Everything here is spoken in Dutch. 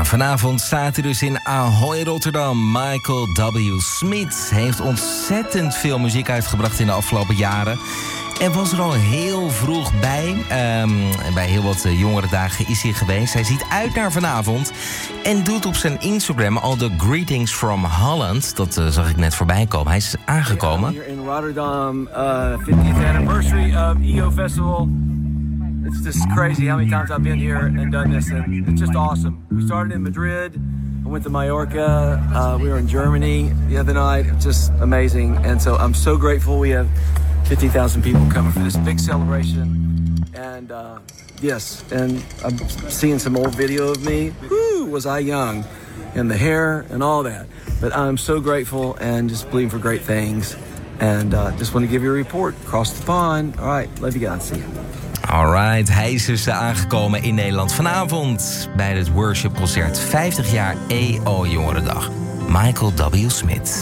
Ja, vanavond staat hij dus in Ahoy Rotterdam. Michael W. Smith heeft ontzettend veel muziek uitgebracht in de afgelopen jaren. En was er al heel vroeg bij. Bij heel wat jongere dagen is hij geweest. Hij ziet uit naar vanavond. En doet op zijn Instagram al de Greetings from Holland. Dat zag ik net voorbij komen. Hij is aangekomen. Hier in Rotterdam, 50th anniversary of EO Festival. It's just crazy how many times I've been here and done this. And it's just awesome. We started in Madrid. I went to Mallorca. We were in Germany the other night. It's just amazing. And so I'm so grateful we have 50,000 people coming for this big celebration. And yes, and I'm seeing some old video of me. Woo, was I young? And the hair and all that. But I'm so grateful and just believing for great things. And just want to give you a report across the pond. All right, love you guys. See you. Alright, hij is dus aangekomen in Nederland vanavond bij het worshipconcert 50 jaar EO Jongerendag. Michael W. Smith.